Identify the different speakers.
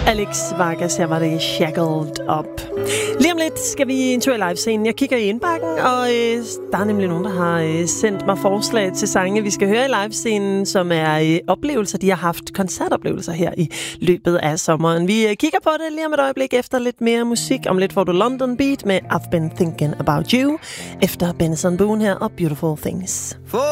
Speaker 1: Alex Vargas, her var det Shackled Up. Lige om lidt skal vi en tur i livescenen. Jeg kigger i indbakken, og der er nemlig nogen, der har sendt mig forslag til sange, vi skal høre i livescenen, som er oplevelser, de har haft koncertoplevelser her i løbet af sommeren. Vi kigger på det lige om et øjeblik efter lidt mere musik. Om lidt får du London Beat med I've Been Thinking About You, efter Benson Boone her og Beautiful Things.